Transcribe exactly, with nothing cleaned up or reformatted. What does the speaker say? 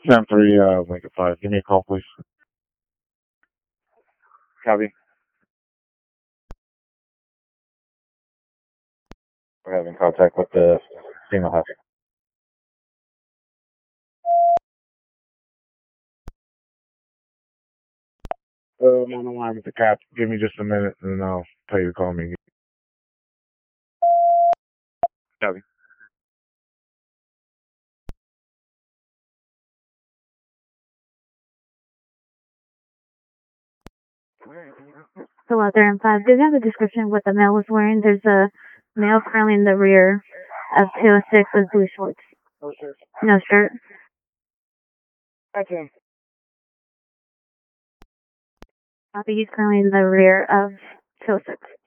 ten three, uh, Lincoln five. Give me a call, please. Copy. We're having contact with the female house. Uh, I'm on the line with the cap. Give me just a minute, and then I'll tell you to call me. Copy. Hello there, M five. Do you have a description of what the male was wearing? There's a male currently in the rear of two oh six with blue shorts. No shirt. No shirt. That's him. Copy. He's currently in the rear of two oh six.